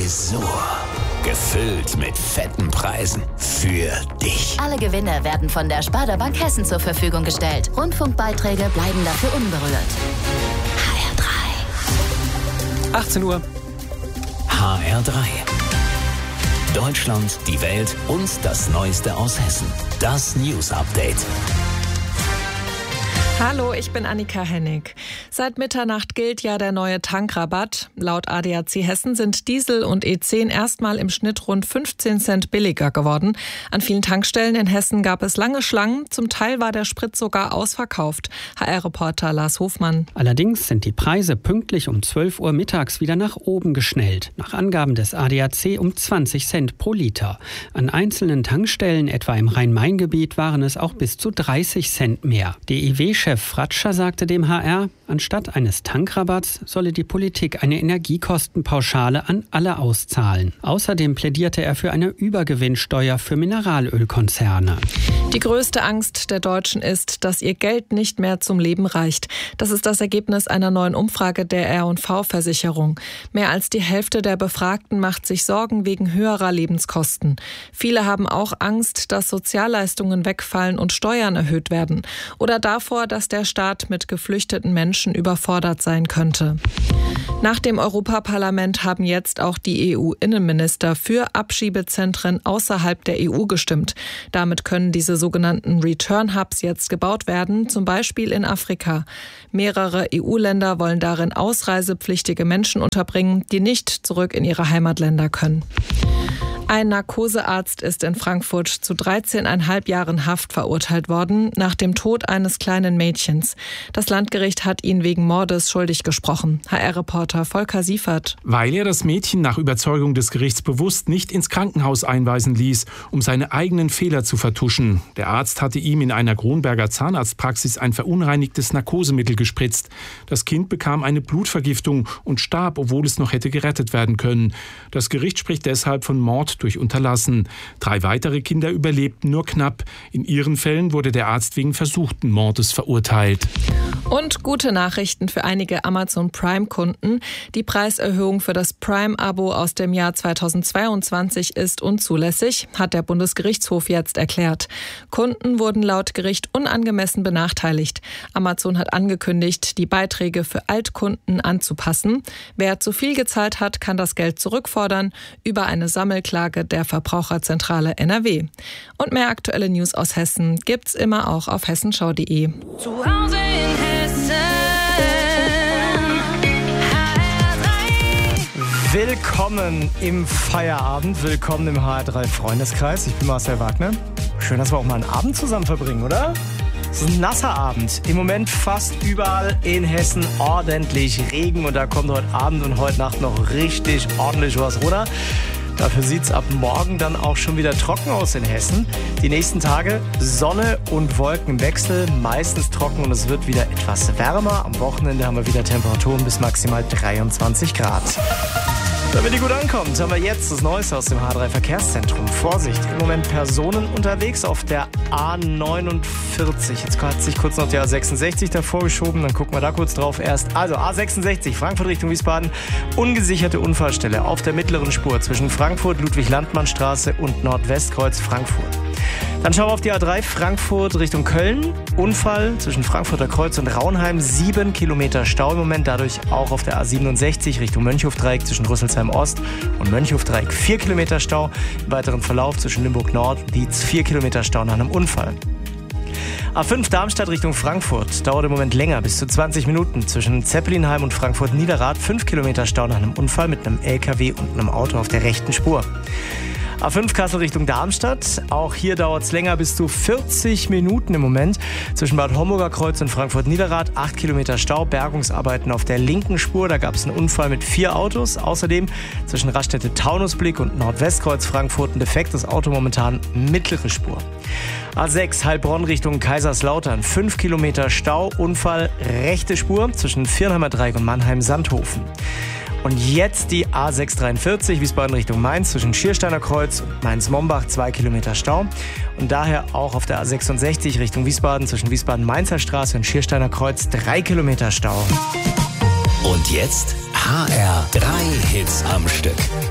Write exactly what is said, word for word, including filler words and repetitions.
Tresor. Gefüllt mit fetten Preisen. Für dich. Alle Gewinne werden von der Sparda Bank Hessen zur Verfügung gestellt. Rundfunkbeiträge bleiben dafür unberührt. H R drei. achtzehn Uhr. H R drei. Deutschland, die Welt und das Neueste aus Hessen. Das News Update. Hallo, ich bin Annika Hennig. Seit Mitternacht gilt ja der neue Tankrabatt. Laut A D A C Hessen sind Diesel und E zehn erstmal im Schnitt rund fünfzehn Cent billiger geworden. An vielen Tankstellen in Hessen gab es lange Schlangen. Zum Teil war der Sprit sogar ausverkauft. H R-Reporter Lars Hofmann. Allerdings sind die Preise pünktlich um zwölf Uhr mittags wieder nach oben geschnellt. Nach Angaben des A D A C um zwanzig Cent pro Liter. An einzelnen Tankstellen, etwa im Rhein-Main-Gebiet, waren es auch bis zu dreißig Cent mehr. D I W-Chef Fratscher sagte dem H R, anstatt eines Tankrabatts solle die Politik eine Energiekostenpauschale an alle auszahlen. Außerdem plädierte er für eine Übergewinnsteuer für Mineralölkonzerne. Die größte Angst der Deutschen ist, dass ihr Geld nicht mehr zum Leben reicht. Das ist das Ergebnis einer neuen Umfrage der R und V-Versicherung. Mehr als die Hälfte der Befragten macht sich Sorgen wegen höherer Lebenskosten. Viele haben auch Angst, dass Sozialleistungen wegfallen und Steuern erhöht werden. Oder davor, dass der Staat mit geflüchteten Menschen überfordert sein könnte. Nach dem Europaparlament haben jetzt auch die E U-Innenminister für Abschiebezentren außerhalb der E U gestimmt. Damit können diese sogenannten Return-Hubs jetzt gebaut werden, zum Beispiel in Afrika. Mehrere E U-Länder wollen darin ausreisepflichtige Menschen unterbringen, die nicht zurück in ihre Heimatländer können. Ein Narkosearzt ist in Frankfurt zu dreizehneinhalb Jahren Haft verurteilt worden, nach dem Tod eines kleinen Mädchens. Das Landgericht hat ihn wegen Mordes schuldig gesprochen. H R-Reporter Volker Siefert. Weil er das Mädchen nach Überzeugung des Gerichts bewusst nicht ins Krankenhaus einweisen ließ, um seine eigenen Fehler zu vertuschen. Der Arzt hatte ihm in einer Kronberger Zahnarztpraxis ein verunreinigtes Narkosemittel gespritzt. Das Kind bekam eine Blutvergiftung und starb, obwohl es noch hätte gerettet werden können. Das Gericht spricht deshalb von Mord durch Unterlassen. Drei weitere Kinder überlebten nur knapp. In ihren Fällen wurde der Arzt wegen versuchten Mordes verurteilt. Und gute Nachrichten für einige Amazon Prime-Kunden. Die Preiserhöhung für das Prime-Abo aus dem Jahr zweitausendzweiundzwanzig ist unzulässig, hat der Bundesgerichtshof jetzt erklärt. Kunden wurden laut Gericht unangemessen benachteiligt. Amazon hat angekündigt, die Beiträge für Altkunden anzupassen. Wer zu viel gezahlt hat, kann das Geld zurückfordern über eine Sammelklage der Verbraucherzentrale N R W. Und mehr aktuelle News aus Hessen gibt's immer auch auf hessenschau punkt de. Zu Hause in Hessen. H R drei. Willkommen im Feierabend, willkommen im H R drei Freundeskreis. Ich bin Marcel Wagner. Schön, dass wir auch mal einen Abend zusammen verbringen, oder? Es ist ein nasser Abend. Im Moment fast überall in Hessen ordentlich Regen und da kommt heute Abend und heute Nacht noch richtig ordentlich was runter. Dafür sieht es ab morgen dann auch schon wieder trocken aus in Hessen. Die nächsten Tage Sonne und Wolkenwechsel, meistens trocken und es wird wieder etwas wärmer. Am Wochenende haben wir wieder Temperaturen bis maximal dreiundzwanzig Grad. Damit ihr gut ankommt, haben wir jetzt das Neueste aus dem H drei Verkehrszentrum. Vorsicht, im Moment Personen unterwegs auf der A neunundvierzig. Jetzt hat sich kurz noch die A sechsundsechzig davor geschoben, dann gucken wir da kurz drauf erst. Also A sechsundsechzig, Frankfurt Richtung Wiesbaden, ungesicherte Unfallstelle auf der mittleren Spur zwischen Frankfurt, Ludwig-Landmann-Straße und Nordwestkreuz Frankfurt. Dann schauen wir auf die A drei Frankfurt Richtung Köln. Unfall zwischen Frankfurter Kreuz und Raunheim. Sieben Kilometer Stau im Moment. Dadurch auch auf der A siebenundsechzig Richtung Mönchhofdreieck zwischen Rüsselsheim Ost und Mönchhofdreieck. Vier Kilometer Stau. Im weiteren Verlauf zwischen Limburg Nord Dietz. Vier Kilometer Stau nach einem Unfall. A fünf Darmstadt Richtung Frankfurt. Dauert im Moment länger, bis zu zwanzig Minuten. Zwischen Zeppelinheim und Frankfurt-Niederrad. Fünf Kilometer Stau nach einem Unfall mit einem L K W und einem Auto auf der rechten Spur. A fünf Kassel Richtung Darmstadt. Auch hier dauert es länger, bis zu vierzig Minuten im Moment. Zwischen Bad Homburger Kreuz und Frankfurt-Niederrad. acht Kilometer Stau, Bergungsarbeiten auf der linken Spur. Da gab es einen Unfall mit vier Autos. Außerdem zwischen Raststätte-Taunusblick und Nordwestkreuz Frankfurt ein defektes Auto, momentan mittlere Spur. A sechs Heilbronn Richtung Kaiserslautern. fünf Kilometer Stau, Unfall, rechte Spur zwischen Viernheimer Dreieck und Mannheim-Sandhofen. Und jetzt die A sechshundertdreiundvierzig, Wiesbaden Richtung Mainz, zwischen Schiersteiner Kreuz und Mainz-Mombach, zwei Kilometer Stau. Und daher auch auf der A sechsundsechzig Richtung Wiesbaden, zwischen Wiesbaden-Mainzer Straße und Schiersteiner Kreuz, drei Kilometer Stau. Und jetzt H R drei Hits am Stück.